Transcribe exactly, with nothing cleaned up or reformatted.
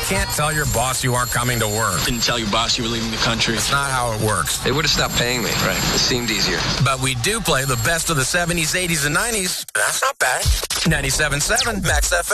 can't tell your boss you aren't coming to work. Didn't tell your boss you were leaving the country. It's not how it works. They would have stopped paying me. Right. It seemed easier. But we do play the best of the seventies, eighties, and nineties. That's not bad. ninety-seven point seven Max F M.